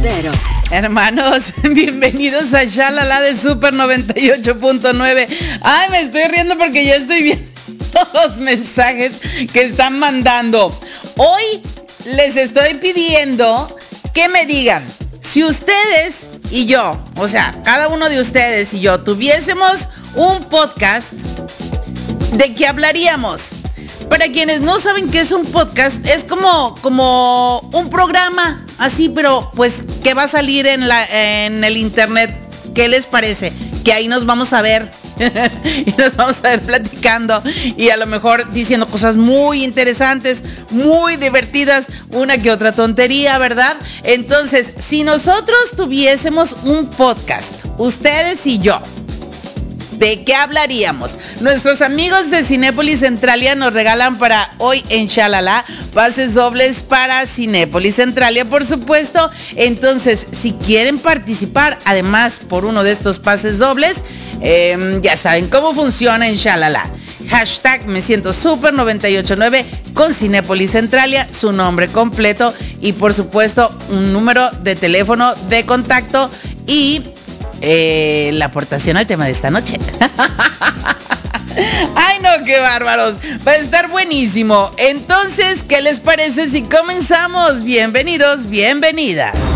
cero. Hermanos, bienvenidos a Shalala de Super 98.9. Ay, me estoy riendo porque ya estoy viendo los mensajes que están mandando. Hoy les estoy pidiendo que me digan si ustedes y yo, o sea, cada uno de ustedes y yo tuviésemos un podcast, ¿de qué hablaríamos? Para quienes no saben qué es un podcast, es como un programa así, pero pues que va a salir en el internet. ¿Qué les parece? Que ahí nos vamos a ver y nos vamos a ver platicando y a lo mejor diciendo cosas muy interesantes, muy divertidas, una que otra tontería, ¿verdad? Entonces, si nosotros tuviésemos un podcast, ustedes y yo, ¿de qué hablaríamos? Nuestros amigos de Cinépolis Centralia nos regalan para hoy en Shalala pases dobles para Cinépolis Centralia, por supuesto. Entonces, si quieren participar, además, por uno de estos pases dobles, ya saben cómo funciona en Shalala. Hashtag me siento super 989 con Cinépolis Centralia, su nombre completo y, por supuesto, un número de teléfono de contacto y la aportación al tema de esta noche. Ay, no, qué bárbaros. Va a estar buenísimo. Entonces, ¿qué les parece si comenzamos? Bienvenidos, bienvenidas.